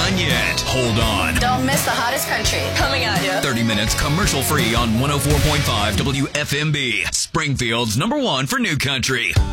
done yet. Hold on. Don't miss the hottest country. Coming at you. 30 minutes commercial free on 104.5 WFMB. Springfield's #1 for new country.